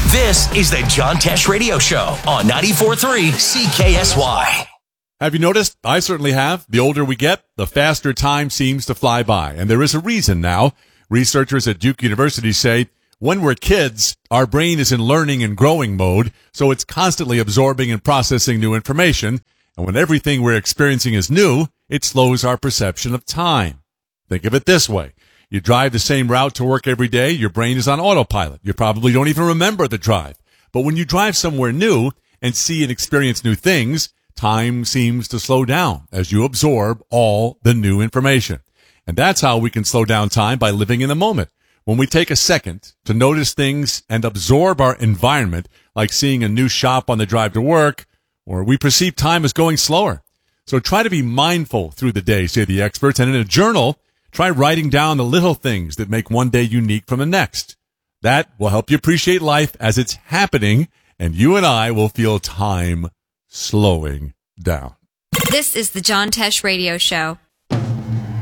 This is the John Tesh Radio Show on 94.3 CKSY. Have you noticed? I certainly have. The older we get, the faster time seems to fly by. And there is a reason now. Researchers at Duke University say when we're kids, our brain is in learning and growing mode, so it's constantly absorbing and processing new information. And when everything we're experiencing is new, it slows our perception of time. Think of it this way. You drive the same route to work every day, your brain is on autopilot. You probably don't even remember the drive. But when you drive somewhere new and see and experience new things, time seems to slow down as you absorb all the new information. And that's how we can slow down time, by living in the moment. When we take a second to notice things and absorb our environment, like seeing a new shop on the drive to work, or we perceive time as going slower. So try to be mindful through the day, say the experts, and in a journal, try writing down the little things that make one day unique from the next. That will help you appreciate life as it's happening, and you and I will feel time slowing down. This is the John Tesh Radio Show.